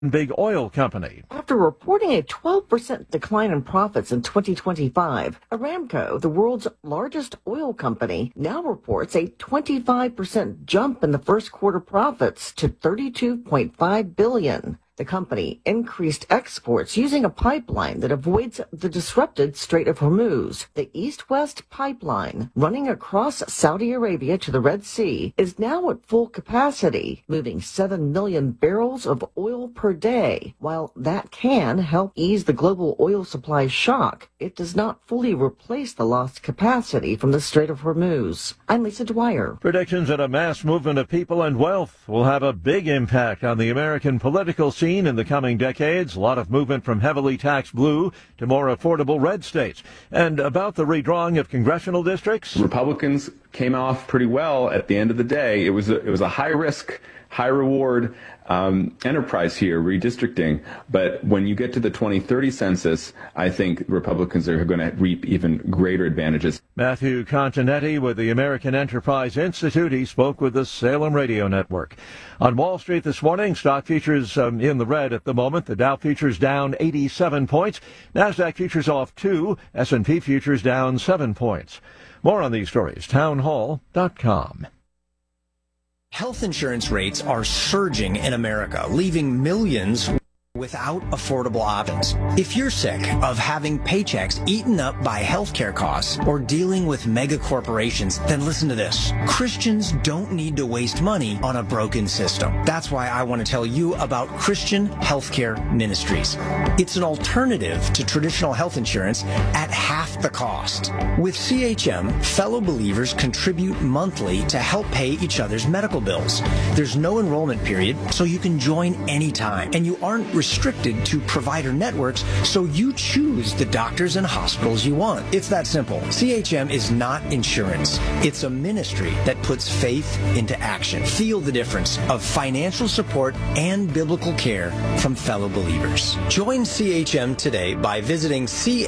big oil company. After reporting a 12% decline in profits in 2025, Aramco, the world's largest oil company, now reports a 25% jump in the first quarter profits to $32.5 billion. The company increased exports using a pipeline that avoids the disrupted Strait of Hormuz. The East-West pipeline, running across Saudi Arabia to the Red Sea, is now at full capacity, moving 7 million barrels of oil per day. While that can help ease the global oil supply shock, it does not fully replace the lost capacity from the Strait of Hormuz. I'm Lisa Dwyer. Predictions that a mass movement of people and wealth will have a big impact on the American political scene in the coming decades. A lot of movement from heavily taxed blue to more affordable red states. And about the redrawing of congressional districts, Republicans came off pretty well at the end of the day. It was a high risk, high reward enterprise here, redistricting. But when you get to the 2030 census, I think Republicans are going to reap even greater advantages. Matthew Continetti with the American Enterprise Institute. He spoke with the Salem Radio Network. On Wall Street this morning, stock futures in the red at the moment. The Dow futures down 87 points. NASDAQ futures off 2. S&P futures down 7 points. More on these stories, townhall.com. Health insurance rates are surging in America, leaving millions without affordable options. If you're sick of having paychecks eaten up by healthcare costs or dealing with mega corporations, then listen to this. Christians don't need to waste money on a broken system. That's why I want to tell you about Christian Healthcare Ministries. It's an alternative to traditional health insurance at half the cost. With CHM, fellow believers contribute monthly to help pay each other's medical bills. There's no enrollment period, so you can join anytime, and you aren't restricted to provider networks, so you choose the doctors and hospitals you want. It's that simple. CHM is not insurance. It's a ministry that puts faith into action. Feel the difference of financial support and biblical care from fellow believers. Join CHM today by visiting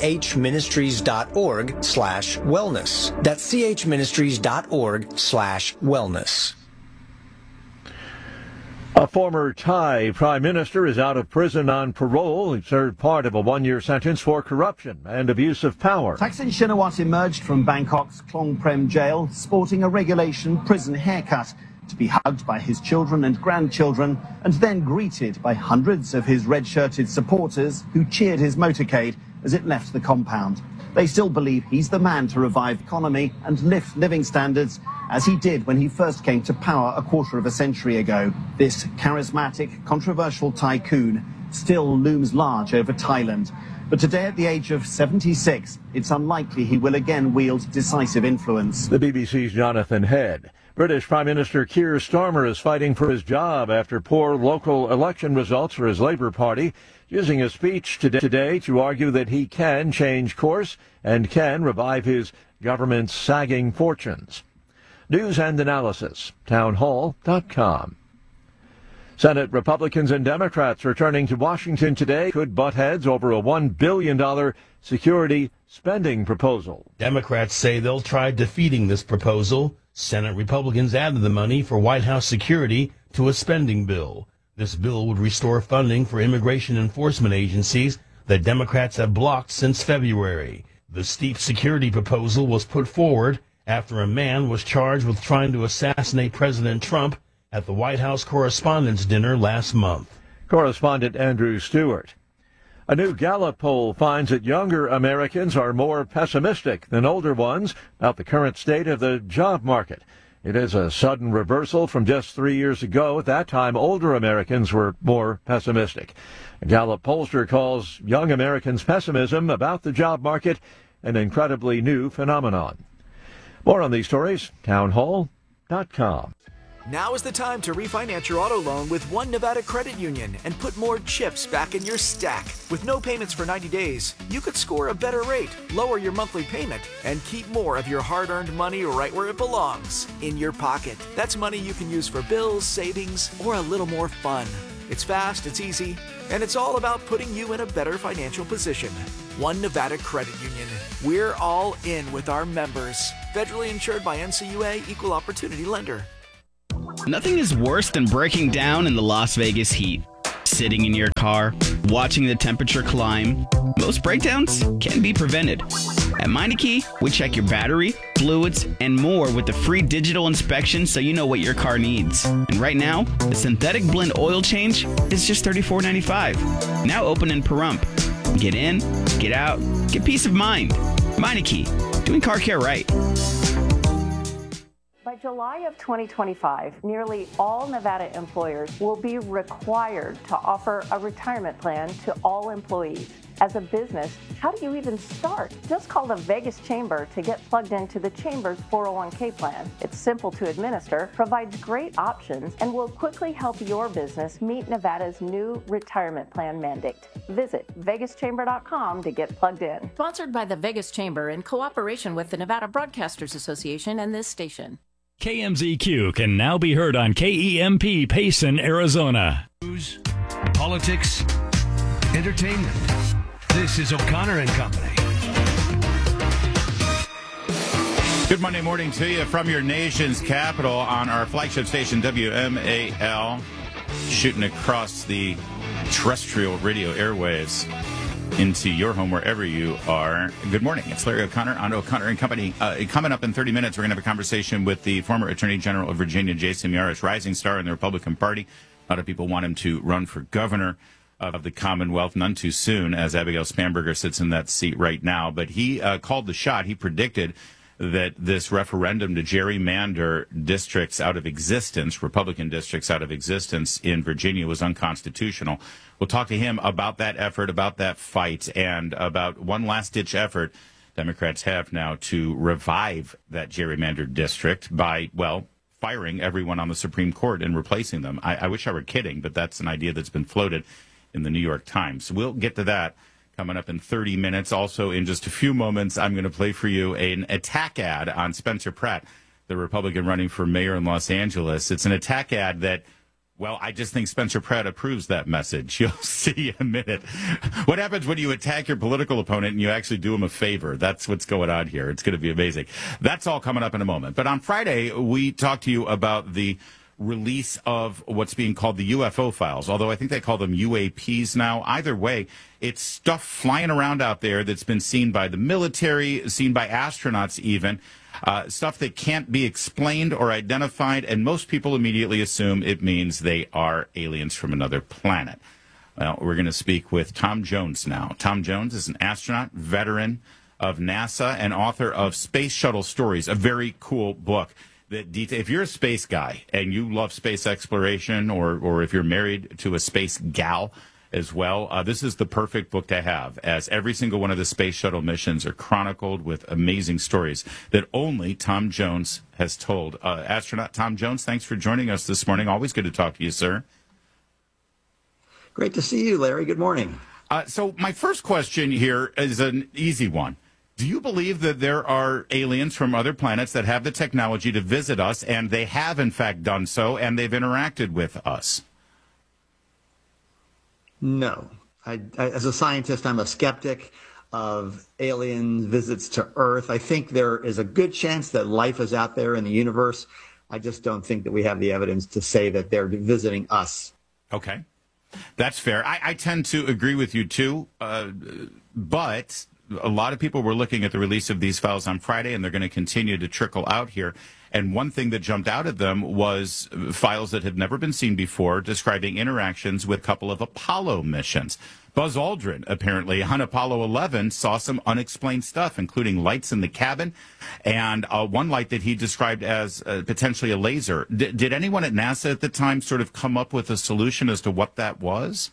chministries.org/wellness. That's chministries.org/wellness. A former Thai prime minister is out of prison on parole. He served part of a one-year sentence for corruption and abuse of power. Thaksin Shinawatra emerged from Bangkok's Klong Prem jail sporting a regulation prison haircut to be hugged by his children and grandchildren and then greeted by hundreds of his red-shirted supporters who cheered his motorcade as it left the compound. They still believe he's the man to revive the economy and lift living standards, as he did when he first came to power a quarter of a century ago. This charismatic, controversial tycoon still looms large over Thailand. But today, at the age of 76, it's unlikely he will again wield decisive influence. The BBC's Jonathan Head. British Prime Minister Keir Starmer is fighting for his job after poor local election results for his Labour Party, using a speech today to argue that he can change course and can revive his government's sagging fortunes. News and analysis, townhall.com. Senate Republicans and Democrats returning to Washington today could butt heads over a $1 billion security spending proposal. Democrats say they'll try defeating this proposal. Senate Republicans added the money for White House security to a spending bill. This bill would restore funding for immigration enforcement agencies that Democrats have blocked since February. The steep security proposal was put forward after a man was charged with trying to assassinate President Trump at the White House Correspondents' Dinner last month. Correspondent Andrew Stewart. A new Gallup poll finds that younger Americans are more pessimistic than older ones about the current state of the job market. It is a sudden reversal from just 3 years ago. At that time, older Americans were more pessimistic. A Gallup pollster calls young Americans' pessimism about the job market an incredibly new phenomenon. More on these stories, townhall.com. Now is the time to refinance your auto loan with One Nevada Credit Union and put more chips back in your stack. With no payments for 90 days, you could score a better rate, lower your monthly payment, and keep more of your hard-earned money right where it belongs, in your pocket. That's money you can use for bills, savings, or a little more fun. It's fast, it's easy, and it's all about putting you in a better financial position. One Nevada Credit Union. We're all in with our members. Federally insured by NCUA, Equal Opportunity Lender. Nothing is worse than breaking down in the Las Vegas heat. sitting in your car, watching the temperature climb. Most breakdowns can be prevented. At Meineke, we check your battery, fluids, and more with the free digital inspection so you know what your car needs. And right now, the synthetic blend oil change is just $34.95. Now open in Pahrump. Get in, get out, get peace of mind. Meineke, doing car care right. By July of 2025, nearly all Nevada employers will be required to offer a retirement plan to all employees. As a business, how do you even start? Just call the Vegas Chamber to get plugged into the Chamber's 401k plan. It's simple to administer, provides great options, and will quickly help your business meet Nevada's new retirement plan mandate. Visit vegaschamber.com to get plugged in. Sponsored by the Vegas Chamber in cooperation with the Nevada Broadcasters Association and this station. KMZQ can now be heard on KEMP Payson, Arizona. News, politics, entertainment. This is O'Connor and Company. Good Monday morning to you from your nation's capital on our flagship station, WMAL, shooting across the terrestrial radio airwaves into your home wherever you are. Good morning. It's Larry O'Connor on O'Connor and Company. Coming up in 30 minutes, we're going to have a conversation with the former Attorney General of Virginia, Jason Miyares, rising star in the Republican Party. A lot of people want him to run for governor of the Commonwealth, none too soon, as Abigail Spanberger sits in that seat right now. But he called the shot. He predicted that this referendum to gerrymander districts out of existence, Republican districts out of existence in Virginia, was unconstitutional. We'll talk to him about that effort, about that fight, and about one last-ditch effort Democrats have now to revive that gerrymandered district by, well, firing everyone on the Supreme Court and replacing them. I wish I were kidding, but that's an idea that's been floated in the New York Times. We'll get to that coming up in 30 minutes. Also, in just a few moments, I'm going to play for you an attack ad on Spencer Pratt, the Republican running for mayor in Los Angeles. It's an attack ad that, well, I just think Spencer Pratt approves that message. You'll see in a minute. What happens when you attack your political opponent and you actually do him a favor? That's what's going on here. It's going to be amazing. That's all coming up in a moment. But on Friday, we talked to you about the release of what's being called the UFO files, although I think they call them UAPs now. Either way, it's stuff flying around out there that's been seen by the military, seen by astronauts even, stuff that can't be explained or identified, and most people immediately assume it means they are aliens from another planet. Well, we're going to speak with Tom Jones now. Tom Jones is an astronaut, veteran of NASA, and author of Space Shuttle Stories, a very cool book. If you're a space guy and you love space exploration, or if you're married to a space gal as well, this is the perfect book to have, as every single one of the space shuttle missions are chronicled with amazing stories that only Tom Jones has told. Astronaut Tom Jones, thanks for joining us this morning. Always good to talk to you, sir. Great to see you, Larry. Good morning. So my first question here is an easy one. Do you believe that there are aliens from other planets that have the technology to visit us, and they have, in fact, done so, and they've interacted with us? No. As a scientist, I'm a skeptic of alien visits to Earth. I think there is a good chance that life is out there in the universe. I just don't think that we have the evidence to say that they're visiting us. Okay. That's fair. I tend to agree with you, too, but a lot of people were looking at the release of these files on Friday, and they're going to continue to trickle out here. And one thing that jumped out at them was files that had never been seen before, describing interactions with a couple of Apollo missions. Buzz Aldrin, apparently, on Apollo 11, saw some unexplained stuff, including lights in the cabin, and one light that he described as potentially a laser. Did anyone at NASA at the time sort of come up with a solution as to what that was?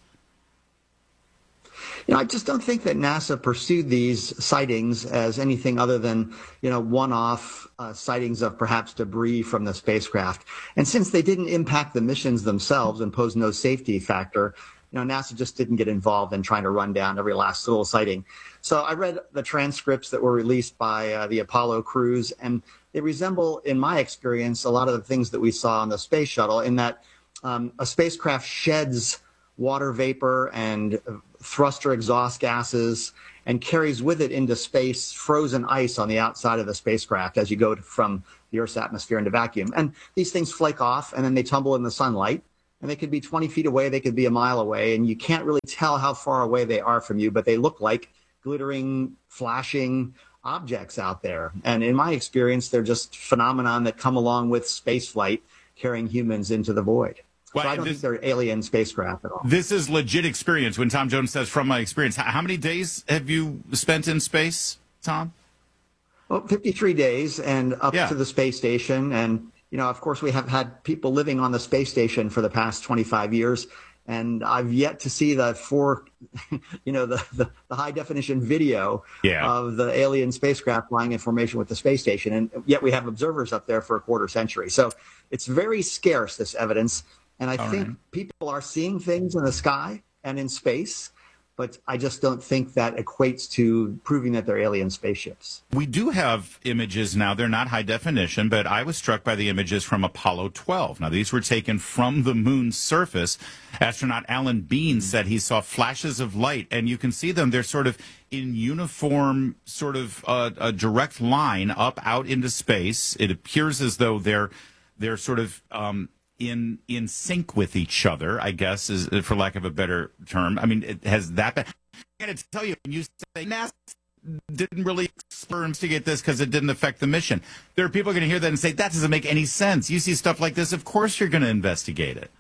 I just don't think that NASA pursued these sightings as anything other than, one-off sightings of perhaps debris from the spacecraft. And since they didn't impact the missions themselves and pose no safety factor, NASA just didn't get involved in trying to run down every last little sighting. So I read the transcripts that were released by the Apollo crews, and they resemble, in my experience, a lot of the things that we saw on the space shuttle, in that a spacecraft sheds water vapor and thruster exhaust gases and carries with it into space frozen ice on the outside of the spacecraft as you go from the Earth's atmosphere into vacuum. And these things flake off, and then they tumble in the sunlight. and they could be 20 feet away, they could be a mile away, and you can't really tell how far away they are from you, but they look like glittering, flashing objects out there. And in my experience, they're just phenomenon that come along with space flight carrying humans into the void. Well, so I don't think they're alien spacecraft at all. This is legit experience. When Tom Jones says, from my experience, how many days have you spent in space, Tom? Well, 53 days and up to the space station. And, you know, of course, we have had people living on the space station for the past 25 years. And I've yet to see the high definition video of the alien spacecraft flying in formation with the space station. And yet we have observers up there for a quarter century. So it's very scarce, this evidence. And I think people are seeing things in the sky and in space, but I just don't think that equates to proving that they're alien spaceships. We do have images now. They're not high definition, but I was struck by the images from Apollo 12. Now, these were taken from the moon's surface. Astronaut Alan Bean said he saw flashes of light, and you can see them. They're sort of in uniform, sort of a direct line up out into space. It appears as though they're sort of in sync with each other, I guess, is for lack of a better term. I mean, it has that been. I got to tell you, when you say NASA didn't really instigate this because it didn't affect the mission, there are people going to hear that and say, that doesn't make any sense. You see stuff like this, of course you're going to investigate it.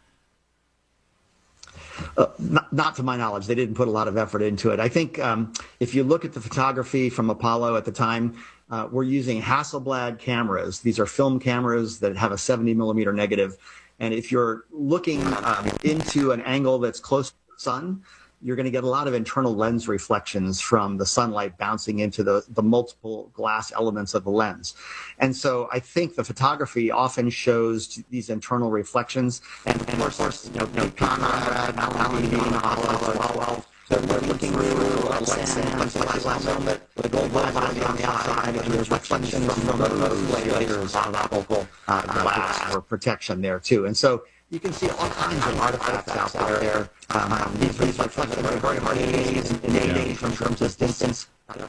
Not to my knowledge. They didn't put a lot of effort into it. I think if you look at the photography from Apollo at the time, we're using Hasselblad cameras. These are film cameras that have a 70 millimeter negative. And if you're looking into an angle that's close to the sun, you're going to get a lot of internal lens reflections from the sunlight bouncing into the multiple glass elements of the lens. And so I think the photography often shows these internal reflections. And of course, Conrad, Alan Bean, Apollo 12, they're looking through a plexiglass helmet with a gold body on the outside, and there's reflections from those layers of optical glass for protection there too. And so you can see all kinds of artifacts out there. These reflections are very hard to gaze and gauge from terms of distance.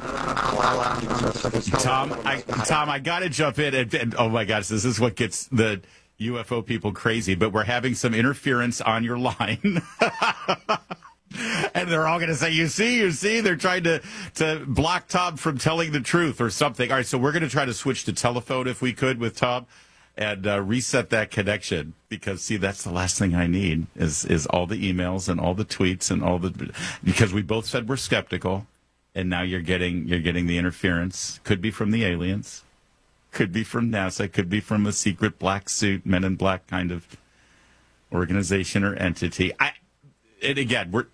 Tom, I got to jump in, and oh my gosh, this is what gets the UFO people crazy. But we're having some interference on your line. And they're all going to say, you see, they're trying to block Tom from telling the truth or something. All right, so we're going to try to switch to telephone if we could with Tom and reset that connection, because, see, that's the last thing I need is all the emails and all the tweets and all the, because we both said we're skeptical, and now you're getting the interference. Could be from the aliens, could be from NASA, could be from a secret black suit, Men in Black kind of organization or entity. And again, we're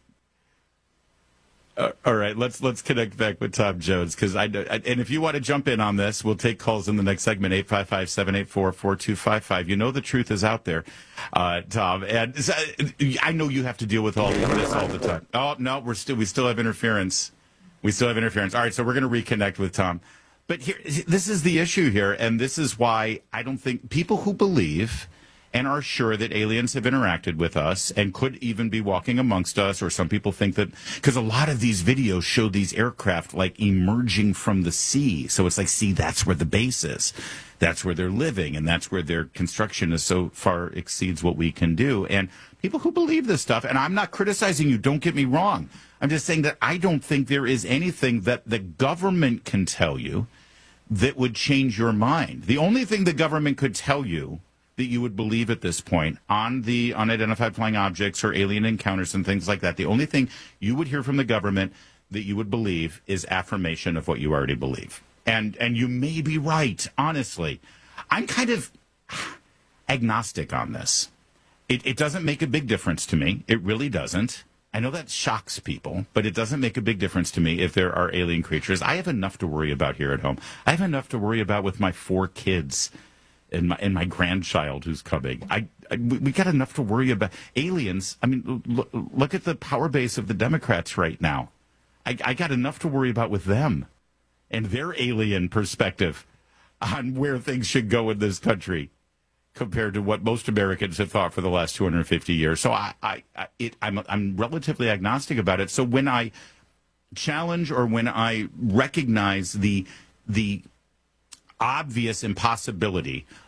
all right. Let's connect back with Tom Jones, because and if you want to jump in on this, we'll take calls in the next segment. 855-784-4255. You know the truth is out there, Tom. And I know you have to deal with all of this all the time. Oh no, we still have interference. We still have interference. All right, so we're going to reconnect with Tom. But this is the issue here, and this is why I don't think people who believe and are sure that aliens have interacted with us and could even be walking amongst us, or some people think that, because a lot of these videos show these aircraft like emerging from the sea. So it's like, see, that's where the base is. That's where they're living, and that's where their construction is so far exceeds what we can do. And people who believe this stuff, and I'm not criticizing you, don't get me wrong. I'm just saying that I don't think there is anything that the government can tell you that would change your mind. The only thing the government could tell you that you would believe at this point on the unidentified flying objects or alien encounters and things like that, the only thing you would hear from the government that you would believe is affirmation of what you already believe. And you may be right, honestly. I'm kind of agnostic on this. It doesn't make a big difference to me. It really doesn't. I know that shocks people, but it doesn't make a big difference to me if there are alien creatures. I have enough to worry about here at home. I have enough to worry about with my 4 kids and my grandchild who's coming. We got enough to worry about. Aliens, I mean, look at the power base of the Democrats right now. I got enough to worry about with them and their alien perspective on where things should go in this country compared to what most Americans have thought for the last 250 years. So I'm relatively agnostic about it. So when I challenge, or when I recognize the obvious impossibility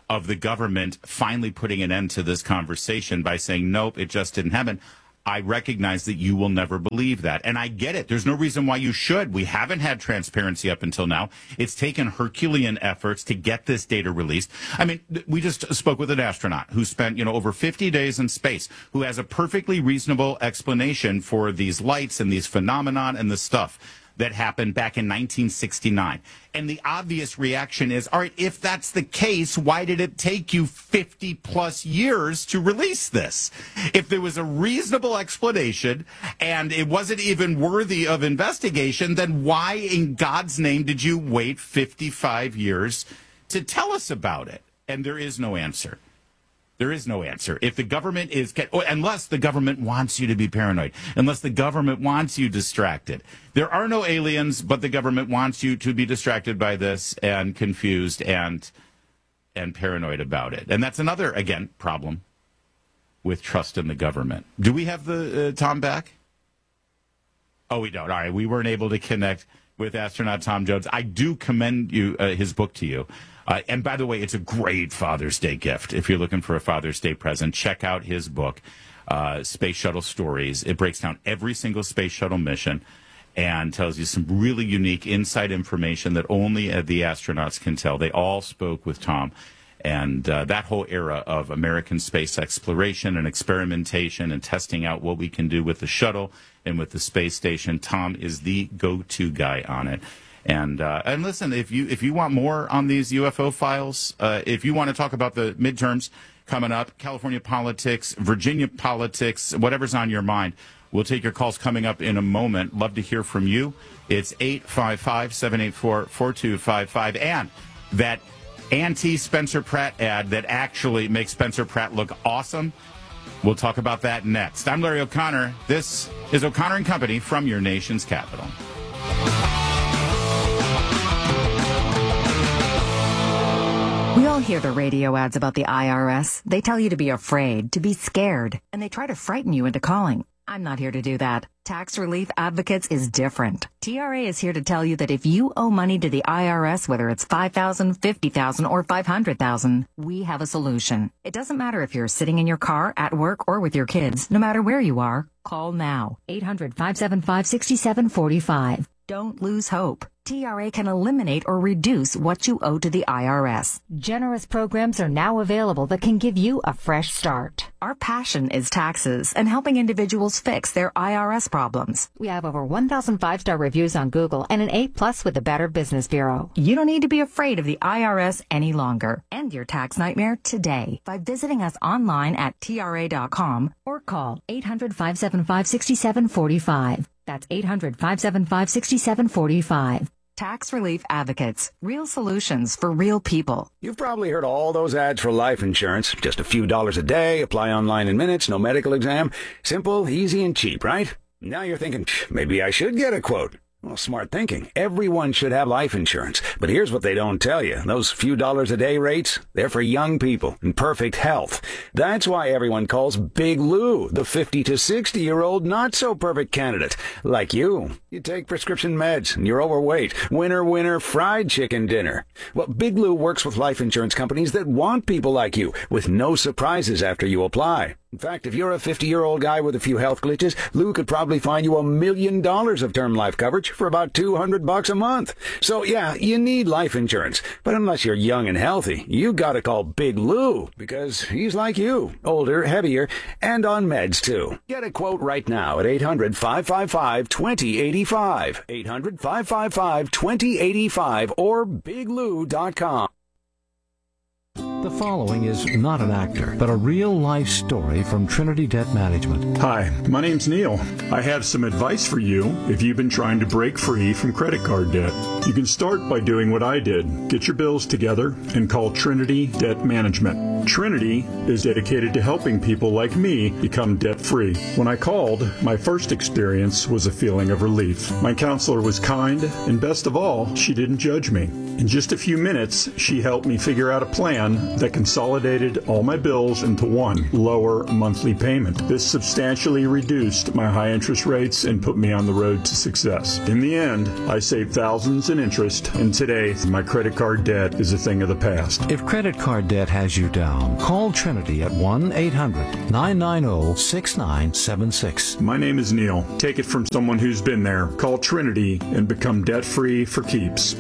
of the government finally putting an end to this conversation by saying, nope, it just didn't happen. I recognize that you will never believe that. And I get it. There's no reason why you should. We haven't had transparency up until now. It's taken Herculean efforts to get this data released. I mean, we just spoke with an astronaut who spent, over 50 days in space, who has a perfectly reasonable explanation for these lights and these phenomenon and the stuff that happened back in 1969. And the obvious reaction is, all right, if that's the case, why did it take you 50 plus years to release this? If there was a reasonable explanation and it wasn't even worthy of investigation, then why in God's name did you wait 55 years to tell us about it? And there is no answer. There is no answer. If the government unless the government wants you to be paranoid, unless the government wants you distracted. There are no aliens, but the government wants you to be distracted by this and confused and paranoid about it. And that's another, again, problem with trust in the government. Do we have the Tom back? Oh, we don't. All right. We weren't able to connect with astronaut Tom Jones. I do commend you his book to you. And by the way, it's a great Father's Day gift. If you're looking for a Father's Day present, check out his book, Space Shuttle Stories. It breaks down every single space shuttle mission and tells you some really unique inside information that only the astronauts can tell. They all spoke with Tom. And that whole era of American space exploration and experimentation and testing out what we can do with the shuttle and with the space station, Tom is the go-to guy on it. And listen, if you want more on these UFO files, if you want to talk about the midterms coming up, California politics, Virginia politics, whatever's on your mind, we'll take your calls coming up in a moment. Love to hear from you. It's 855-784-4255. And that anti-Spencer Pratt ad that actually makes Spencer Pratt look awesome. We'll talk about that next. I'm Larry O'Connor. This is O'Connor and Company from your nation's capital. We all hear the radio ads about the IRS. They tell you to be afraid, to be scared, and they try to frighten you into calling. I'm not here to do that. Tax Relief Advocates is different. TRA is here to tell you that if you owe money to the IRS, whether it's $5,000, $50,000, or $500,000, we have a solution. It doesn't matter if you're sitting in your car, at work, or with your kids. No matter where you are, call now. 800-575-6745. Don't lose hope. TRA can eliminate or reduce what you owe to the IRS. Generous programs are now available that can give you a fresh start. Our passion is taxes and helping individuals fix their IRS problems. We have over 1,000 5-star reviews on Google and an A+ with the Better Business Bureau. You don't need to be afraid of the IRS any longer. End your tax nightmare today by visiting us online at TRA.com or call 800-575-6745. That's 800-575-6745. Tax Relief Advocates. Real solutions for real people. You've probably heard all those ads for life insurance. Just a few dollars a day, apply online in minutes, no medical exam. Simple, easy, and cheap, right? Now you're thinking, maybe I should get a quote. Well, smart thinking. Everyone should have life insurance. But here's what they don't tell you. Those few dollars a day rates, they're for young people in perfect health. That's why everyone calls Big Lou the 50 to 60-year-old not-so-perfect candidate. Like you. You take prescription meds and you're overweight. Winner, fried chicken dinner. Well, Big Lou works with life insurance companies that want people like you with no surprises after you apply. In fact, if you're a 50-year-old guy with a few health glitches, Lou could probably find you $1 million of term life coverage for about $200 a month. So yeah, you need life insurance. But unless you're young and healthy, you gotta call Big Lou because he's like you. Older, heavier, and on meds too. Get a quote right now at 800-555-2085. 800-555-2085 or biglou.com. The following is not an actor, but a real-life story from Trinity Debt Management. Hi, my name's Neil. I have some advice for you if you've been trying to break free from credit card debt. You can start by doing what I did. Get your bills together and call Trinity Debt Management. Trinity is dedicated to helping people like me become debt-free. When I called, my first experience was a feeling of relief. My counselor was kind, and best of all, she didn't judge me. In just a few minutes, she helped me figure out a plan that consolidated all my bills into one lower monthly payment. This substantially reduced my high interest rates and put me on the road to success. In the end, I saved thousands in interest, and today, my credit card debt is a thing of the past. If credit card debt has you down, call Trinity at 1-800-990-6976. My name is Neil. Take it from someone who's been there. Call Trinity and become debt-free for keeps.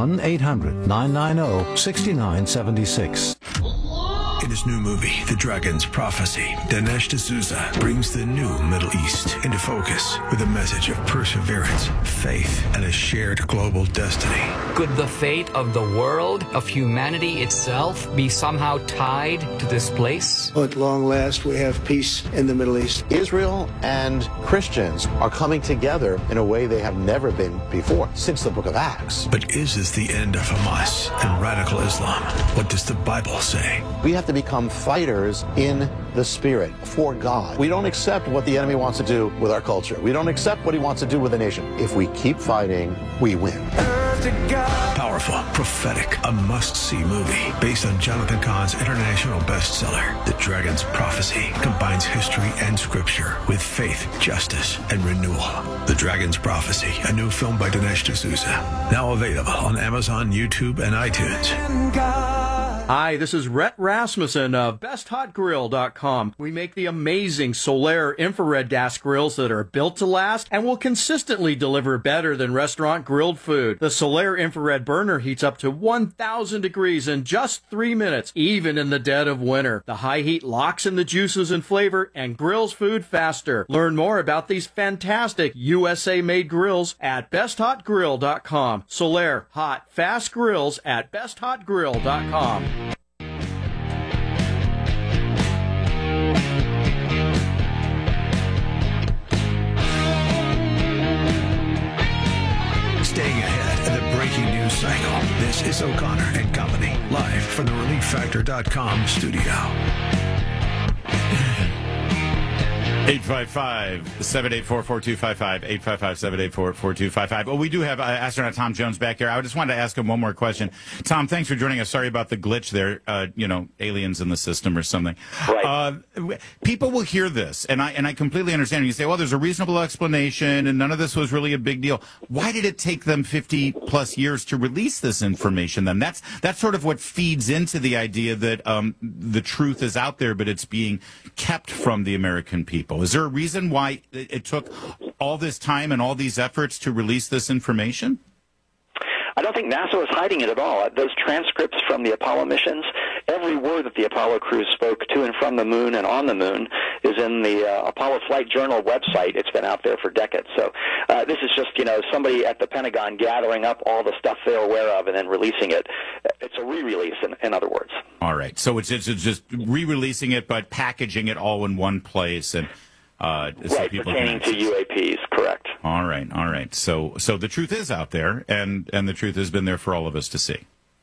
1-800-990-6976. In his new movie, The Dragon's Prophecy, Dinesh D'Souza brings the new Middle East into focus with a message of perseverance, faith, and a shared global destiny. Could the fate of the world, of humanity itself, be somehow tied to this place? At long last, we have peace in the Middle East. Israel and Christians are coming together in a way they have never been before, since the book of Acts. But is this the end of Hamas and radical Islam? What does the Bible say? We have to become fighters in the spirit for God. We don't accept what the enemy wants to do with our culture. We don't accept what he wants to do with the nation. If we keep fighting, we win. Powerful, prophetic, a must-see movie based on Jonathan Cahn's international bestseller, The Dragon's Prophecy, combines history and scripture with faith, justice, and renewal. The Dragon's Prophecy, a new film by Dinesh D'Souza, now available on Amazon, YouTube, and iTunes. Hi, this is Rhett Rasmussen of BestHotGrill.com. We make the amazing Solaire infrared gas grills that are built to last and will consistently deliver better than restaurant grilled food. The Solaire infrared burner heats up to 1,000 degrees in just 3 minutes, even in the dead of winter. The high heat locks in the juices and flavor and grills food faster. Learn more about these fantastic USA-made grills at BestHotGrill.com. Solaire, hot, fast grills at BestHotGrill.com. Staying ahead of the breaking news cycle, this is O'Connor and Company, live from the ReliefFactor.com studio. 855-784-4255, 855-784-4255. Well, we do have astronaut Tom Jones back here. I just wanted to ask him one more question. Tom, thanks for joining us. Sorry about the glitch there, aliens in the system or something. Right. People will hear this, and I completely understand. You say, well, there's a reasonable explanation, and none of this was really a big deal. Why did it take them 50-plus years to release this information, then? That's sort of what feeds into the idea that the truth is out there, but it's being kept from the American people. Is there a reason why it took all this time and all these efforts to release this information? I don't think NASA was hiding it at all. Those transcripts from the Apollo missions, every word that the Apollo crew spoke to and from the moon and on the moon is in the Apollo Flight Journal website. It's been out there for decades. So this is just, somebody at the Pentagon gathering up all the stuff they're aware of and then releasing it. It's a re-release, in other words. All right. So it's just re-releasing it, but packaging it all in one place and right, pertaining to UAPs, correct. All right. So the truth is out there, and the truth has been there for all of us to see.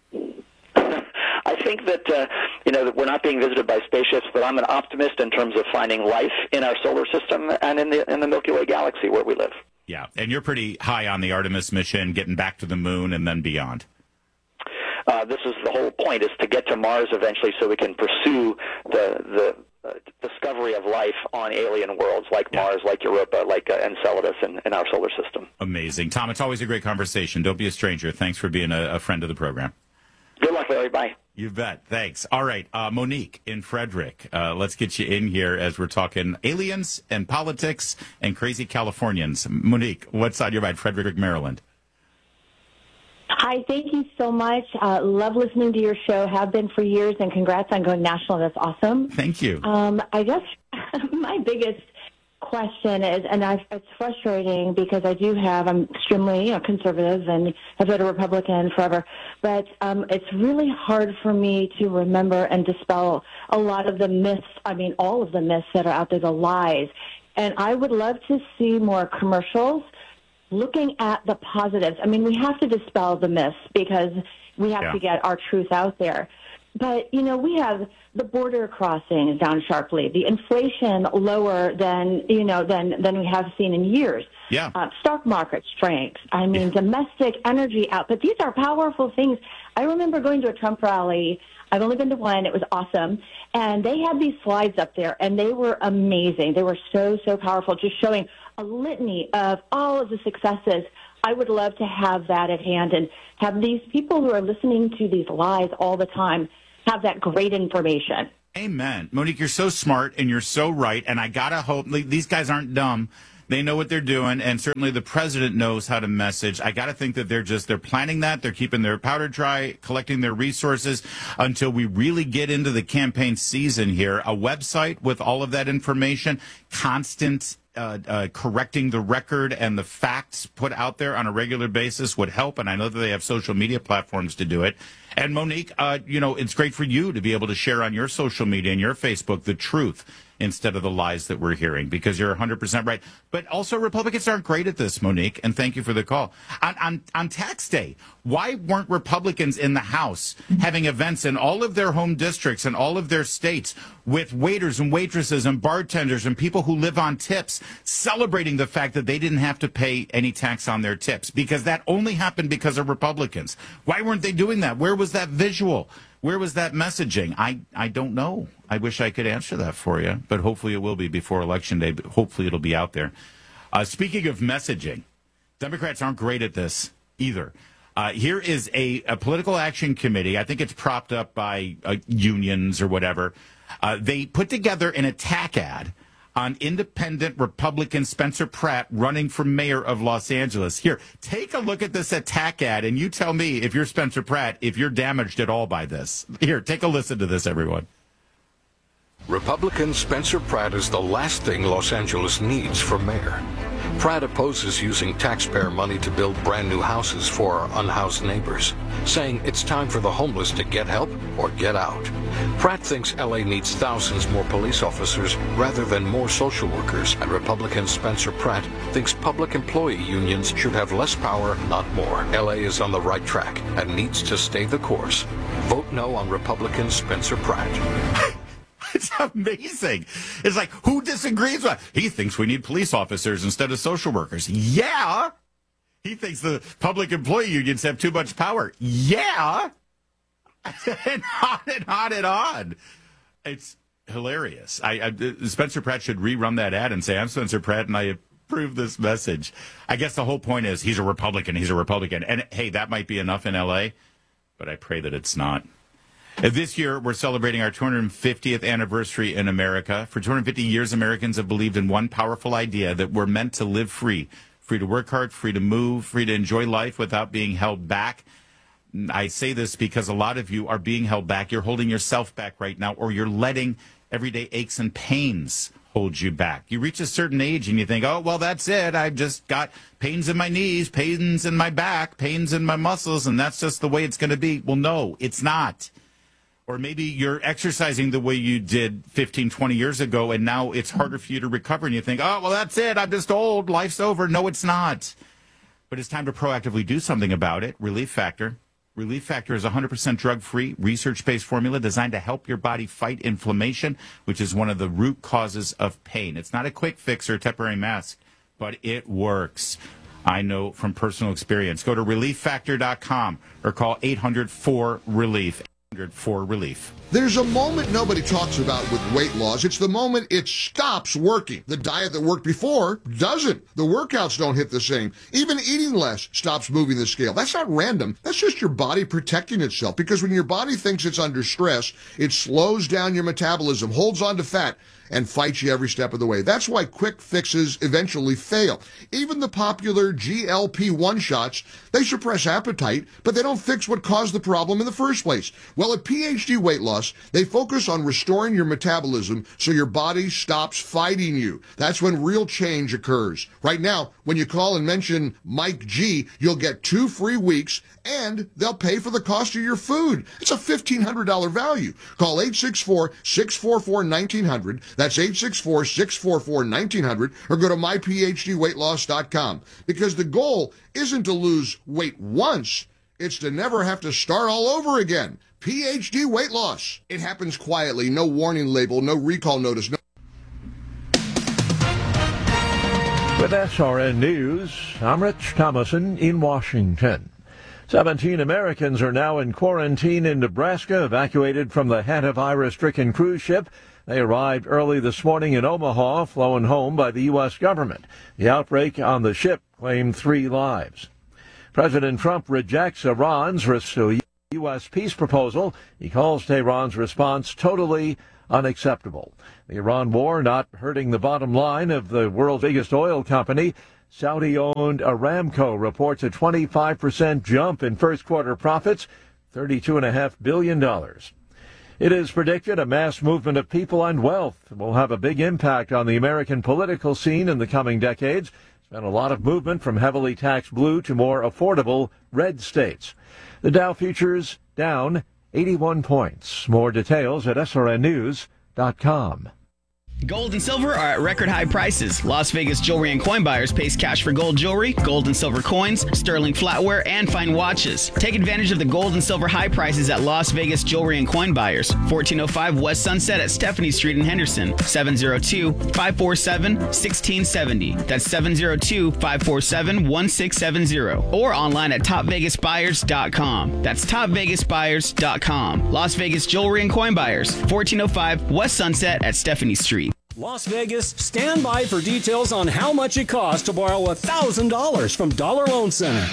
I think that that we're not being visited by spaceships, but I'm an optimist in terms of finding life in our solar system and in the Milky Way galaxy where we live. Yeah, and you're pretty high on the Artemis mission, getting back to the moon and then beyond. This is the whole point: is to get to Mars eventually, so we can pursue the discovery of life on alien worlds like Mars, like Europa, like Enceladus in our solar system. Amazing. Tom, it's always a great conversation. Don't be a stranger. Thanks for being a friend of the program. Good luck, Larry. Bye. You bet. Thanks. All right. Monique in Frederick, let's get you in here as we're talking aliens and politics and crazy Californians. Monique, what's on your mind? Frederick, Maryland. Hi, thank you so much. Love listening to your show, have been for years, and congrats on going national. That's awesome. Thank you. I guess my biggest question is, and it's frustrating because I'm extremely conservative and have been a Republican forever, but it's really hard for me to remember and dispel a lot of the myths, all of the myths that are out there, the lies. And I would love to see more commercials looking at the positives. We have to dispel the myths because we have to get our truth out there. But, we have the border crossings down sharply, the inflation lower than we have seen in years. Yeah. Stock market strength. I mean, domestic energy output. These are powerful things. I remember going to a Trump rally. I've only been to one. It was awesome. And they had these slides up there, and they were amazing. They were so, so powerful, just showing a litany of all of the successes. I would love to have that at hand and have these people who are listening to these lies all the time have that great information. Amen. Monique, you're so smart and you're so right. And I got to hope these guys aren't dumb. They know what they're doing, and certainly the president knows how to message. I got to think that they're planning that. They're keeping their powder dry, collecting their resources until we really get into the campaign season here. A website with all of that information, constant correcting the record and the facts put out there on a regular basis would help. And I know that they have social media platforms to do it. And Monique, it's great for you to be able to share on your social media and your Facebook the truth instead of the lies that we're hearing, because you're 100% right. But also Republicans aren't great at this, Monique, and thank you for the call. On tax day, why weren't Republicans in the House having events in all of their home districts and all of their states with waiters and waitresses and bartenders and people who live on tips celebrating the fact that they didn't have to pay any tax on their tips? Because that only happened because of Republicans. Why weren't they doing that? Where was that visual? Where was that messaging? I don't know. I wish I could answer that for you, but hopefully it will be before Election Day. But hopefully it'll be out there. Speaking of messaging, Democrats aren't great at this either. Here is a political action committee. I think it's propped up by unions or whatever. They put together an attack ad on independent Republican Spencer Pratt running for mayor of Los Angeles. Here, take a look at this attack ad, and you tell me, if you're Spencer Pratt, if you're damaged at all by this. Here, take a listen to this, everyone. Republican Spencer Pratt is the last thing Los Angeles needs for mayor. Pratt opposes using taxpayer money to build brand new houses for our unhoused neighbors, saying it's time for the homeless to get help or get out. Pratt thinks LA needs thousands more police officers rather than more social workers, and Republican Spencer Pratt thinks public employee unions should have less power, not more. LA is on the right track and needs to stay the course. Vote no on Republican Spencer Pratt. It's amazing. It's like, who disagrees with? He thinks we need police officers instead of social workers. Yeah. He thinks the public employee unions have too much power. Yeah. And on and on and on. It's hilarious. Spencer Pratt should rerun that ad and say, I'm Spencer Pratt and I approve this message. I guess the whole point is he's a Republican. He's a Republican. And hey, that might be enough in L.A., but I pray that it's not. This year, we're celebrating our 250th anniversary in America. For 250 years, Americans have believed in one powerful idea, that we're meant to live free. Free to work hard, free to move, free to enjoy life without being held back. I say this because a lot of you are being held back. You're holding yourself back right now, or you're letting everyday aches and pains hold you back. You reach a certain age and you think, oh, well, that's it. I've just got pains in my knees, pains in my back, pains in my muscles, and that's just the way it's going to be. Well, no, it's not. Or maybe you're exercising the way you did 15, 20 years ago, and now it's harder for you to recover, and you think, oh, well, that's it. I'm just old. Life's over. No, it's not. But it's time to proactively do something about it. Relief Factor. Relief Factor is a 100% drug-free, research-based formula designed to help your body fight inflammation, which is one of the root causes of pain. It's not a quick fix or a temporary mask, but it works. I know from personal experience. Go to ReliefFactor.com or call 800-4RELIEF. For relief. There's a moment nobody talks about with weight loss. It's the moment it stops working. The diet that worked before doesn't. The workouts don't hit the same. Even eating less stops moving the scale. That's not random. That's just your body protecting itself, because when your body thinks it's under stress, it slows down your metabolism, holds on to fat, and fights you every step of the way. That's why quick fixes eventually fail. Even the popular GLP-1 shots, they suppress appetite, but they don't fix what caused the problem in the first place. Well, at PhD Weight Loss, they focus on restoring your metabolism so your body stops fighting you. That's when real change occurs. Right now, when you call and mention Mike G, you'll get 2 free weeks, and they'll pay for the cost of your food. It's a $1,500 value. Call 864-644-1900. That's 864-644-1900, or go to myphdweightloss.com. Because the goal isn't to lose weight once, It's to never have to start all over again. PhD weight loss. It happens quietly. No warning label, no recall notice. No. With SRN News, I'm Rich Thomason in Washington. 17 Americans are now in quarantine in Nebraska, evacuated from the hantavirus-stricken cruise ship. They arrived early this morning in Omaha, flown home by the U.S. government. The outbreak on the ship claimed 3 lives. President Trump rejects Iran's U.S. peace proposal. He calls Tehran's response totally unacceptable. The Iran war not hurting the bottom line of the world's biggest oil company. Saudi-owned Aramco reports a 25% jump in first-quarter profits, $32.5 billion. It is predicted a mass movement of people and wealth will have a big impact on the American political scene in the coming decades. There's been a lot of movement from heavily taxed blue to more affordable red states. The Dow futures down 81 points. More details at srnnews.com. Gold and silver are at record high prices. Las Vegas jewelry and coin buyers pays cash for gold jewelry, gold and silver coins, sterling flatware, and fine watches. Take advantage of the gold and silver high prices at Las Vegas jewelry and coin buyers. 1405 West Sunset at Stephanie Street in Henderson. 702-547-1670. That's 702-547-1670. Or online at topvegasbuyers.com. That's topvegasbuyers.com. Las Vegas jewelry and coin buyers. 1405 West Sunset at Stephanie Street. Las Vegas, stand by for details on how much it costs to borrow $1,000 from Dollar Loan Center.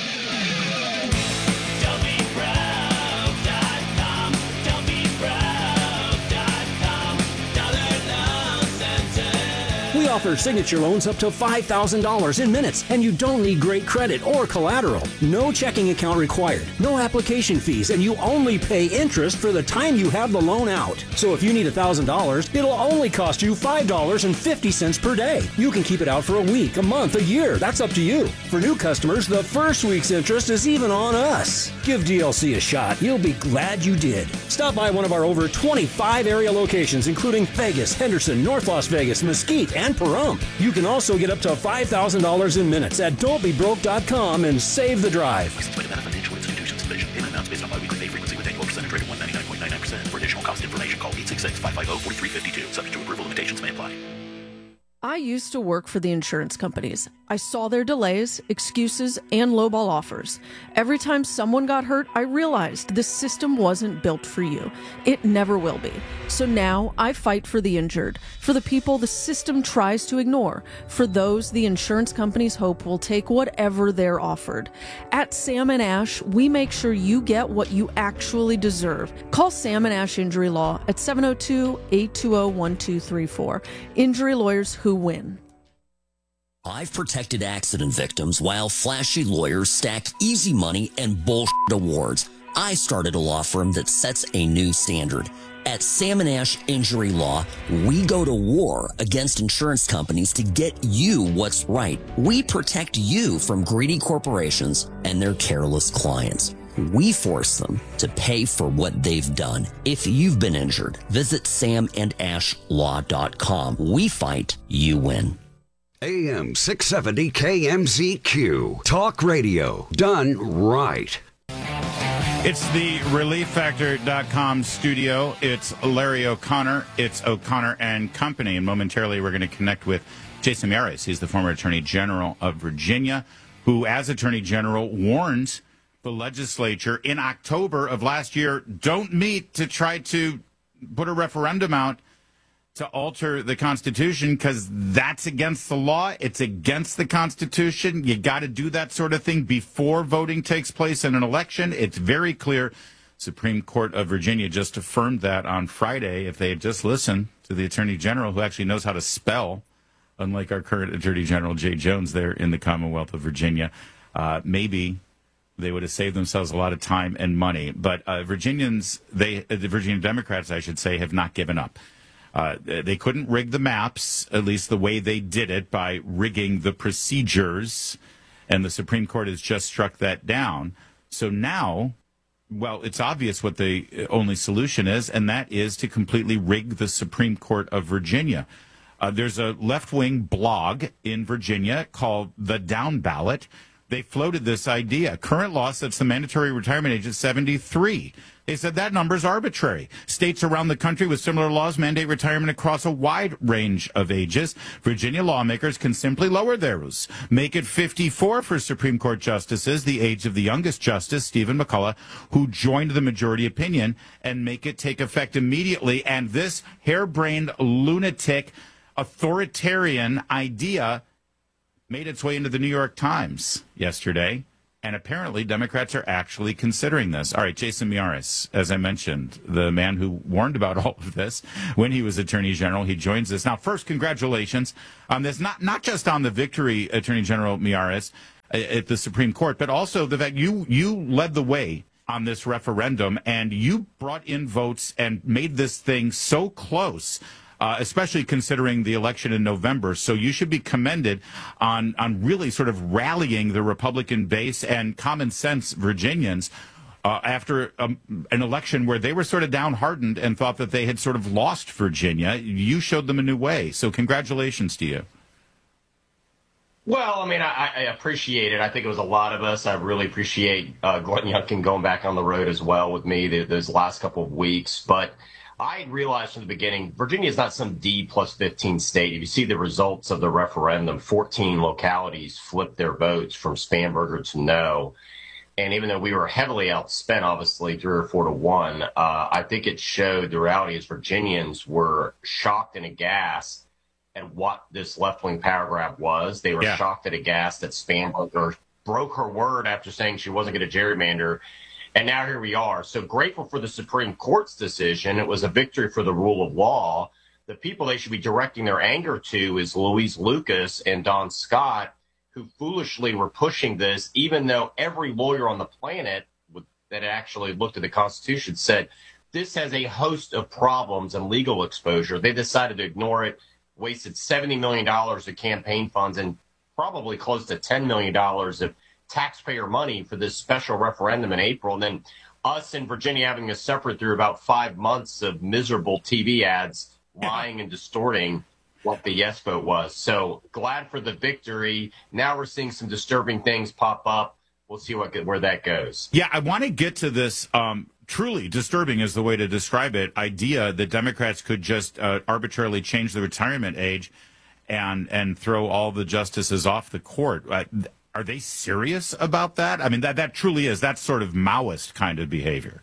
We offer signature loans up to $5,000 in minutes, and you don't need great credit or collateral. No checking account required, no application fees, and you only pay interest for the time you have the loan out. So if you need $1,000, it'll only cost you $5.50 per day. You can keep it out for a week, a month, a year. That's up to you. For new customers, the first week's interest is even on us. Give DLC a shot. You'll be glad you did. Stop by one of our over 25 area locations, including Vegas, Henderson, North Las Vegas, Mesquite, and Pahrump. You can also get up to $5,000 in minutes at don'tbebroke.com and save the drive. Payment amounts based on biweekly pay frequency with annual percentage rate of 199.99%. For additional cost information, call 866-550-4352. Subject to approval, limitations may apply. I used to work for the insurance companies. I saw their delays, excuses, and lowball offers. Every time someone got hurt, I realized this system wasn't built for you. It never will be. So now I fight for the injured, for the people the system tries to ignore, for those the insurance companies hope will take whatever they're offered. At Sam & Ash, we make sure you get what you actually deserve. Call Sam & Ash Injury Law at 702-820-1234. Injury lawyers who win. I've protected accident victims while flashy lawyers stack easy money and bullshit awards. I started a law firm that sets a new standard. At Sam & Ash Injury Law, we go to war against insurance companies to get you what's right. We protect you from greedy corporations and their careless clients. We force them to pay for what they've done. If you've been injured, visit samandashlaw.com. We fight, you win. AM 670 KMZQ. Talk radio. Done right. It's the ReliefFactor.com studio. It's Larry O'Connor. It's O'Connor and Company. And momentarily we're going to connect with Jason Miyares. He's the former Attorney General of Virginia, who, as Attorney General, warned the legislature in October of last year, don't meet to try to put a referendum out to alter the Constitution, because that's against the law. It's against the Constitution. You got to do that sort of thing before voting takes place in an election. It's very clear. Supreme Court of Virginia just affirmed that on Friday. If they had just listened to the Attorney General, who actually knows how to spell, unlike our current Attorney General Jay Jones there in the Commonwealth of Virginia, maybe they would have saved themselves a lot of time and money. But the Virginia Democrats, I should say, have not given up. They couldn't rig the maps, at least the way they did it, by rigging the procedures, and the Supreme Court has just struck that down. So now, well, it's obvious what the only solution is, and that is to completely rig the Supreme Court of Virginia. There's a left-wing blog in Virginia called The Down Ballot, they floated this idea. Current law sets the mandatory retirement age at 73. They said that number is arbitrary. States around the country with similar laws mandate retirement across a wide range of ages. Virginia lawmakers can simply lower theirs, make it 54 for Supreme Court justices, the age of the youngest justice, Stephen McCullough, who joined the majority opinion, and make it take effect immediately. And this harebrained, lunatic, authoritarian idea made its way into the New York Times yesterday. And apparently Democrats are actually considering this. All right, Jason Miyares, as I mentioned, the man who warned about all of this when he was Attorney General, he joins us. Now, first, congratulations on this, not just on the victory, Attorney General Miyares, at the Supreme Court, but also the fact you led the way on this referendum, and you brought in votes and made this thing so close. Especially considering the election in November. So you should be commended on really sort of rallying the Republican base and common sense Virginians after an election where they were sort of downhearted and thought that they had sort of lost Virginia. You showed them a new way. So congratulations to you. Well, I mean, I appreciate it. I think it was a lot of us. I really appreciate Glenn Youngkin going back on the road as well with me those last couple of weeks. But I realized from the beginning, Virginia is not some D plus 15 state. If you see the results of the referendum, 14 localities flipped their votes from Spanberger to no. And even though we were heavily outspent, obviously 3 or 4 to 1, I think it showed the reality is Virginians were shocked and aghast at what this left-wing power grab was. They were shocked and aghast that Spanberger broke her word after saying she wasn't going to gerrymander. And now here we are. So grateful for the Supreme Court's decision. It was a victory for the rule of law. The people they should be directing their anger to is Louise Lucas and Don Scott, who foolishly were pushing this, even though every lawyer on the planet that actually looked at the Constitution said this has a host of problems and legal exposure. They decided to ignore it, wasted $70 million of campaign funds and probably close to $10 million of taxpayer money for this special referendum in April. And then us in Virginia having to suffer through about 5 months of miserable TV ads lying and distorting what the yes vote was. So glad for the victory. Now we're seeing some disturbing things pop up. We'll see where that goes. Yeah, I want to get to this truly disturbing is the way to describe it, idea that Democrats could just arbitrarily change the retirement age and throw all the justices off the court. Are they serious about that? I mean, that truly is. That's sort of Maoist kind of behavior.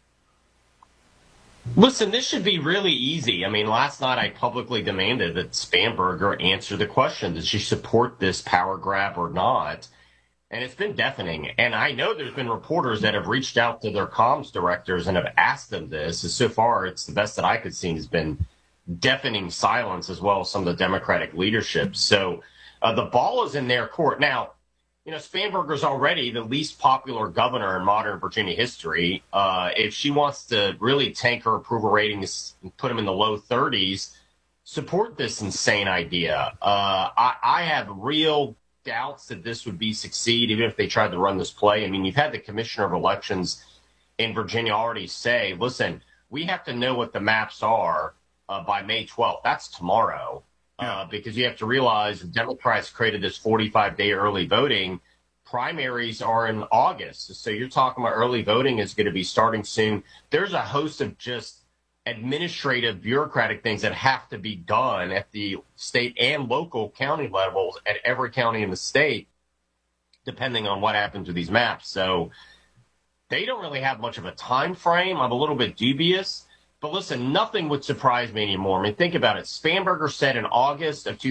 Listen, this should be really easy. I mean, last night I publicly demanded that Spanberger answer the question, does she support this power grab or not? And it's been deafening. And I know there's been reporters that have reached out to their comms directors and have asked them this. And so far, it's the best that I could see has been deafening silence, as well as some of the Democratic leadership. So the ball is in their court. Now, you know, Spanberger's already the least popular governor in modern Virginia history. If she wants to really tank her approval ratings and put them in the low 30s, support this insane idea. I have real doubts that this would succeed, even if they tried to run this play. I mean, you've had the commissioner of elections in Virginia already say, listen, we have to know what the maps are by May 12th. That's tomorrow. Because you have to realize the Democrats created this 45-day early voting. Primaries are in August. So you're talking about early voting is going to be starting soon. There's a host of just administrative, bureaucratic things that have to be done at the state and local county levels at every county in the state, depending on what happens with these maps. So they don't really have much of a time frame. I'm a little bit dubious. But listen, nothing would surprise me anymore. I mean, think about it. Spanberger said in August of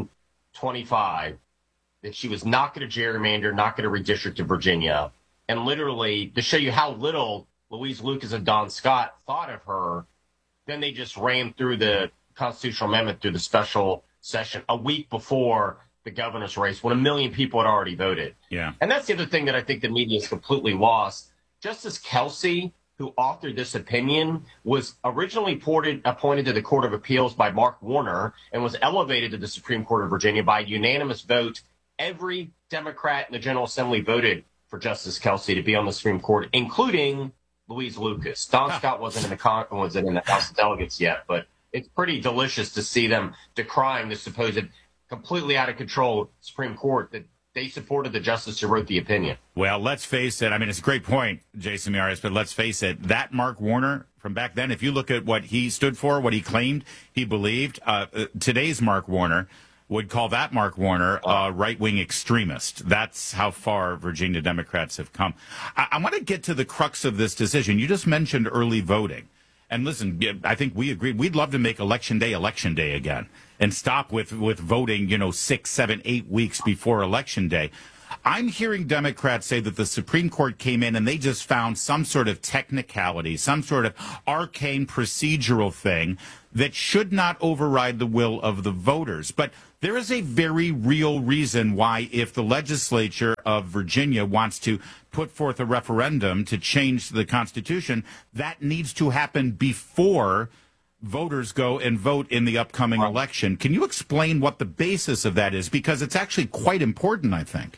2025 that she was not going to gerrymander, not going to redistrict to Virginia. And literally, to show you how little Louise Lucas and Don Scott thought of her, then they just rammed through the constitutional amendment through the special session a week before the governor's race when 1 million people had already voted. Yeah. And that's the other thing that I think the media is completely lost. Justice Kelsey, who authored this opinion, was originally appointed to the Court of Appeals by Mark Warner and was elevated to the Supreme Court of Virginia by unanimous vote. Every Democrat in the General Assembly voted for Justice Kelsey to be on the Supreme Court, including Louise Lucas. Don Scott wasn't in the House of Delegates yet, but it's pretty delicious to see them decrying the supposed completely out of control Supreme Court that they supported the justice who wrote the opinion. Well, let's face it. I mean, it's a great point, Jason Miyares, but let's face it. That Mark Warner from back then, if you look at what he stood for, what he claimed, he believed, today's Mark Warner would call that Mark Warner a right-wing extremist. That's how far Virginia Democrats have come. I want to get to the crux of this decision. You just mentioned early voting. And listen, I think we agreed. We'd love to make election day again and stop with voting, 6, 7, 8 weeks before Election Day. I'm hearing Democrats say that the Supreme Court came in and they just found some sort of technicality, some sort of arcane procedural thing that should not override the will of the voters. But there is a very real reason why, if the legislature of Virginia wants to put forth a referendum to change the Constitution, that needs to happen before voters go and vote in the upcoming election. Can you explain what the basis of that is? Because it's actually quite important, I think.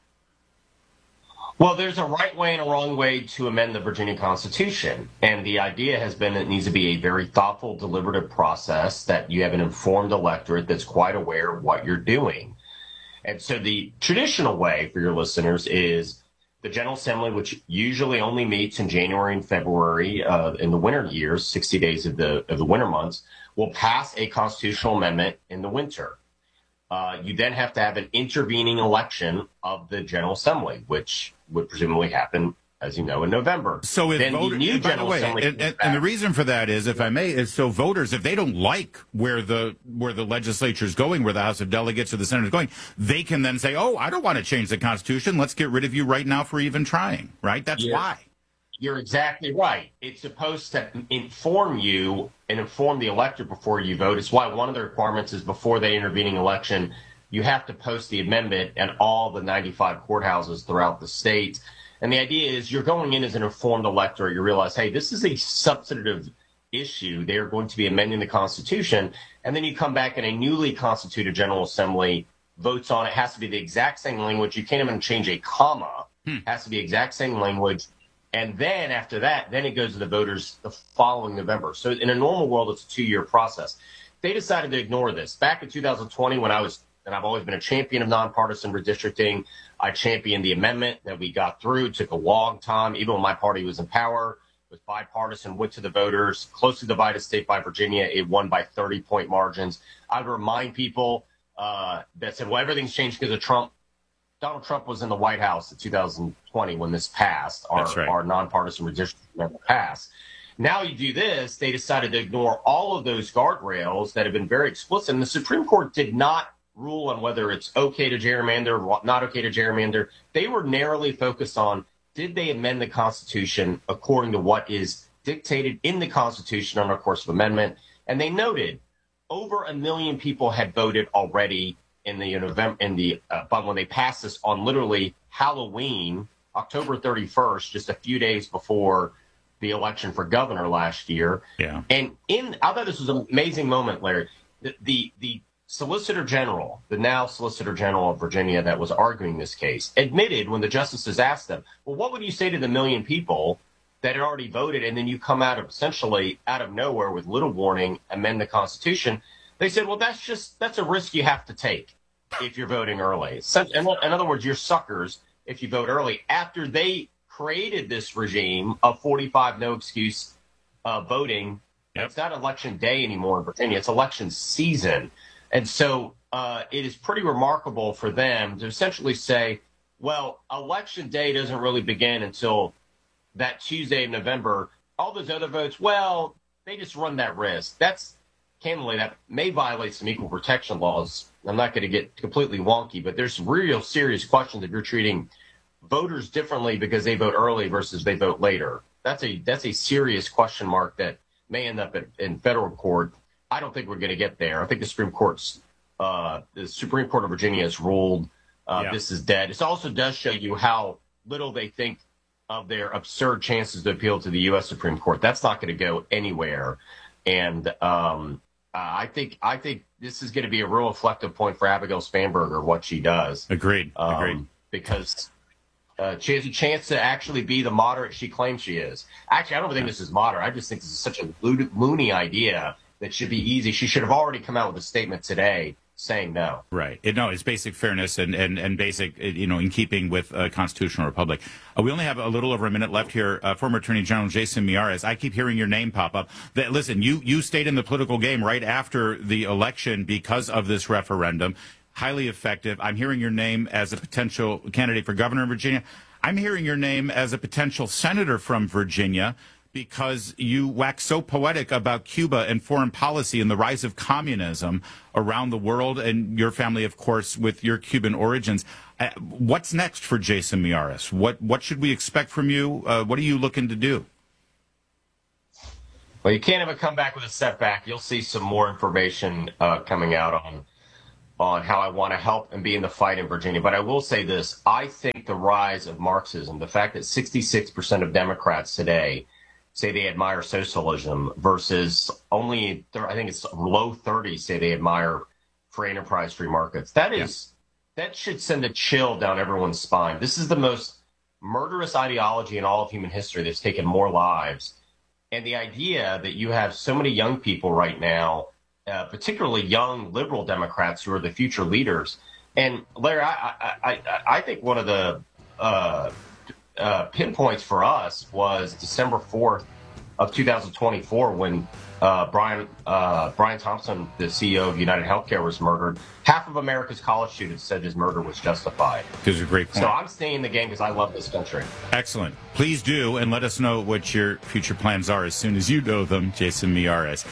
Well, there's a right way and a wrong way to amend the Virginia Constitution. And the idea has been it needs to be a very thoughtful, deliberative process, that you have an informed electorate that's quite aware of what you're doing. And so the traditional way for your listeners is the General Assembly, which usually only meets in January and February in the winter years, 60 days of the winter months, will pass a constitutional amendment in the winter. You then have to have an intervening election of the General Assembly, which would presumably happen, as you know, in November. So if then voters, the new by the General way, Assembly and the reason for that is, if I may, is so voters, if they don't like where the legislature is going, where the House of Delegates or the Senate is going, they can then say, "Oh, I don't want to change the Constitution. Let's get rid of you right now for even trying." Right? That's why. You're exactly right. It's supposed to inform you and inform the electorate before you vote. It's why one of the requirements is before the intervening election, you have to post the amendment at all the 95 courthouses throughout the state. And the idea is you're going in as an informed electorate. You realize, hey, this is a substantive issue. They are going to be amending the Constitution. And then you come back and a newly constituted General Assembly votes on it. It has to be the exact same language. You can't even change a comma. It has to be exact same language. And then after that, then it goes to the voters the following November. So in a normal world, it's a 2-year process. They decided to ignore this. Back in 2020, when I've always been a champion of nonpartisan redistricting, I championed the amendment that we got through. It took a long time. Even when my party was in power, it was bipartisan, went to the voters, closely divided state by Virginia. It won by 30-point margins. I would remind people that said, well, everything's changed because of Trump. Donald Trump was in the White House in 2020 when this passed, our nonpartisan redistricting amendment passed. Now you do this, they decided to ignore all of those guardrails that have been very explicit. And the Supreme Court did not rule on whether it's okay to gerrymander or not okay to gerrymander. They were narrowly focused on, did they amend the Constitution according to what is dictated in the Constitution under a course of amendment? And they noted over 1 million people had voted already in the November, but when they passed this on literally Halloween, October 31st, just a few days before the election for governor last year. Yeah. And I thought this was an amazing moment, Larry. The Solicitor General, the now Solicitor General of Virginia that was arguing this case, admitted when the justices asked them, well, what would you say to the 1 million people that had already voted, and then you come out of essentially out of nowhere with little warning, amend the Constitution? They said, well, that's a risk you have to take if you're voting early. In other words, you're suckers if you vote early. After they created this regime of 45 no excuse voting, it's not election day anymore in Virginia, it's election season. And so it is pretty remarkable for them to essentially say, well, election day doesn't really begin until that Tuesday in November. All those other votes, well, they just run that risk. Candidly, that may violate some equal protection laws. I'm not going to get completely wonky, but there's real serious questions if you're treating voters differently because they vote early versus they vote later. That's a serious question mark that may end up in federal court. I don't think we're going to get there. I think the Supreme Court of Virginia has ruled this is dead. It also does show you how little they think of their absurd chances to appeal to the U.S. Supreme Court. That's not going to go anywhere. And I think this is going to be a real reflective point for Abigail Spanberger, what she does. Agreed. Because she has a chance to actually be the moderate she claims she is. Actually, I don't think this is moderate. I just think this is such a loony idea that should be easy. She should have already come out with a statement today saying no. Right. It's basic fairness and basic, in keeping with a constitutional republic. We only have a little over a minute left here. Former Attorney General Jason Miyares, I keep hearing your name pop up. Listen, you stayed in the political game right after the election because of this referendum. Highly effective. I'm hearing your name as a potential candidate for governor of Virginia. I'm hearing your name as a potential senator from Virginia, because you wax so poetic about Cuba and foreign policy and the rise of communism around the world, and your family, of course, with your Cuban origins. What's next for Jason Miyares? What should we expect from you? What are you looking to do? Well, you can't ever come back with a setback. You'll see some more information coming out on how I want to help and be in the fight in Virginia. But I will say this. I think the rise of Marxism, the fact that 66% of Democrats today say they admire socialism versus only, I think it's low 30s say they admire free enterprise, free markets. That should send a chill down everyone's spine. This is the most murderous ideology in all of human history that's taken more lives. And the idea that you have so many young people right now, particularly young liberal Democrats who are the future leaders. And Larry, I think one of the pinpoints for us was December 4th of 2024 when Brian Thompson, the CEO of United Healthcare, was murdered. Half of America's college students said his murder was justified. This is a great point. So I'm staying in the game because I love this country. Excellent. Please do, and let us know what your future plans are as soon as you know them. Jason Miyares.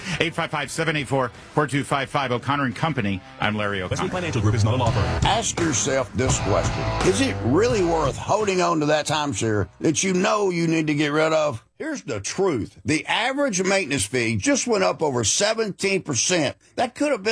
855-784-4255. O'Connor and Company. I'm Larry O'Connor. Wesley Financial Group is not a law firm. Ask yourself this question. Is it really worth holding on to that timeshare that you know you need to get rid of? Here's the truth. The average maintenance fee just went up over 17%. That could have been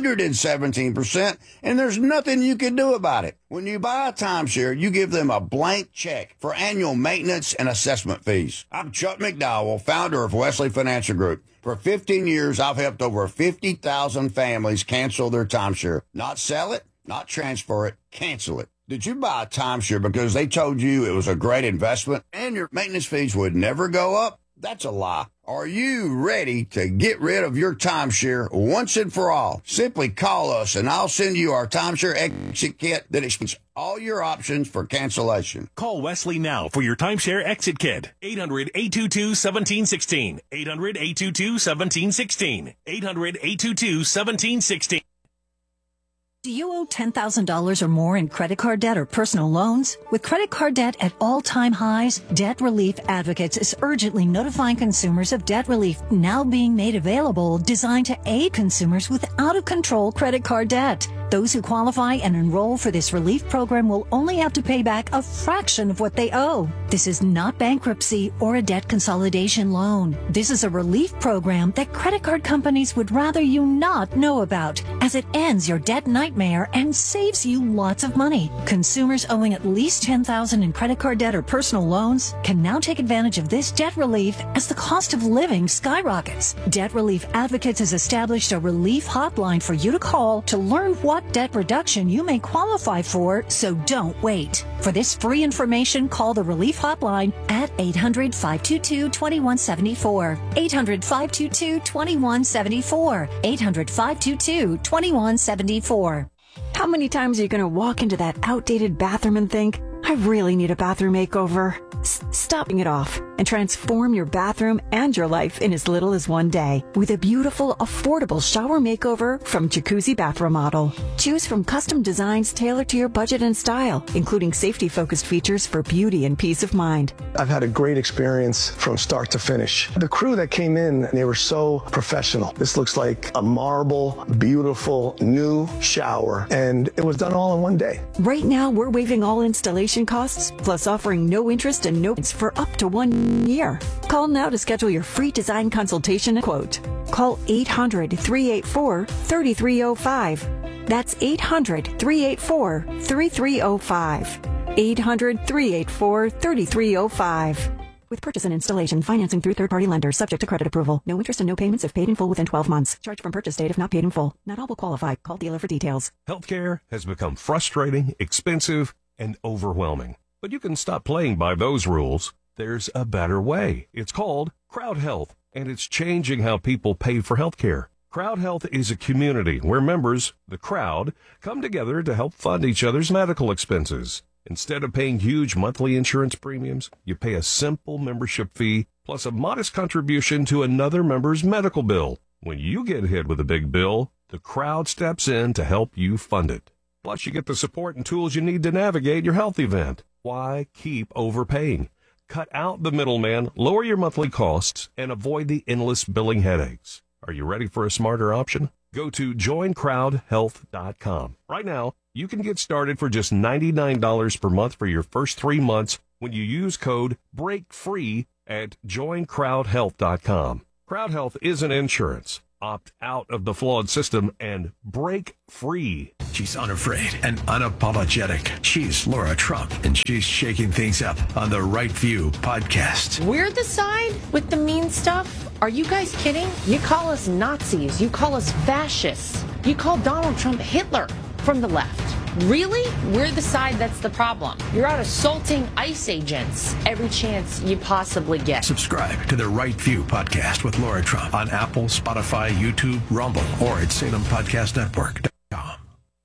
117%, and there's nothing you can do about it. When you buy a timeshare, you give them a blank check for annual maintenance and assessment fees. I'm Chuck McDowell, founder of Wesley Financial Group. For 15 years, I've helped over 50,000 families cancel their timeshare. Not sell it, not transfer it, cancel it. Did you buy a timeshare because they told you it was a great investment and your maintenance fees would never go up? That's a lie. Are you ready to get rid of your timeshare once and for all? Simply call us and I'll send you our timeshare exit kit that explains all your options for cancellation. Call Wesley now for your timeshare exit kit. 800-822-1716. 800-822-1716. 800-822-1716. Do you owe $10,000 or more in credit card debt or personal loans? With credit card debt at all-time highs, Debt Relief Advocates is urgently notifying consumers of debt relief now being made available, designed to aid consumers with out-of-control credit card debt. Those who qualify and enroll for this relief program will only have to pay back a fraction of what they owe. This is not bankruptcy or a debt consolidation loan. This is a relief program that credit card companies would rather you not know about, as it ends your debt nightmare and saves you lots of money. Consumers owing at least $10,000 in credit card debt or personal loans can now take advantage of this debt relief as the cost of living skyrockets. Debt Relief Advocates has established a relief hotline for you to call to learn what debt reduction you may qualify for, so don't wait. For this free information, call the Relief Hotline at 800-522-2174. 800-522-2174. 800-522-2174. How many times are you going to walk into that outdated bathroom and think, I really need a bathroom makeover? Stopping it off and transform your bathroom and your life in as little as one day with a beautiful, affordable shower makeover from Jacuzzi Bath Remodel. Choose from custom designs tailored to your budget and style, including safety-focused features for beauty and peace of mind. I've had a great experience from start to finish. The crew that came in, they were so professional. This looks like a marble, beautiful, new shower, and it was done all in one day. Right now, we're waiving all installation costs, plus offering no interest and no payments for up to 1 year. Call now to schedule your free design consultation and quote. Call 800-384-3305. That's 800-384-3305. 800-384-3305. With purchase and installation, financing through third-party lenders, subject to credit approval. No interest and no payments if paid in full within 12 months. Charge from purchase date if not paid in full. Not all will qualify. Call dealer for details. Healthcare has become frustrating, expensive, and overwhelming. But you can stop playing by those rules. There's a better way. It's called Crowd Health, and it's changing how people pay for healthcare. Crowd Health is a community where members, the crowd, come together to help fund each other's medical expenses. Instead of paying huge monthly insurance premiums, you pay a simple membership fee plus a modest contribution to another member's medical bill. When you get hit with a big bill, the crowd steps in to help you fund it. Plus, you get the support and tools you need to navigate your health event. Why keep overpaying? Cut out the middleman, lower your monthly costs, and avoid the endless billing headaches. Are you ready for a smarter option? Go to joincrowdhealth.com. Right now, you can get started for just $99 per month for your first 3 months when you use code BREAKFREE at joincrowdhealth.com. Crowd Health isn't insurance. Opt out of the flawed system and break free. She's unafraid and unapologetic. She's Laura Trump, and she's shaking things up on the Right View podcast. We're the side with the mean stuff? Are you guys kidding? You call us Nazis. You call us fascists. You call Donald Trump Hitler from the left. Really? We're the side that's the problem. You're out assaulting ICE agents every chance you possibly get. Subscribe to the Right View podcast with Laura Trump on Apple, Spotify, YouTube, Rumble, or at SalemPodcast Network.